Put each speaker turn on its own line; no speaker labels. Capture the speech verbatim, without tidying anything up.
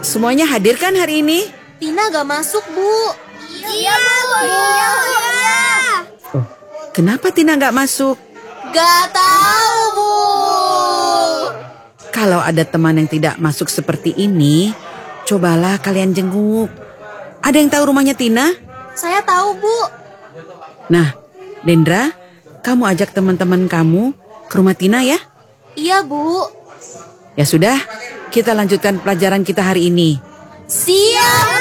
semuanya hadir kan hari ini?
Tina gak masuk, Bu.
Iya, Bu. Iya, iya.
Oh, kenapa Tina gak masuk?
Gak tahu, Bu.
Kalau ada teman yang tidak masuk seperti ini, cobalah kalian jenguk. Ada yang tahu rumahnya Tina?
Saya tahu, Bu.
Nah, Dendra, kamu ajak teman-teman kamu ke rumah Tina ya?
Iya, Bu.
Ya sudah, kita lanjutkan pelajaran kita hari ini.
Siap,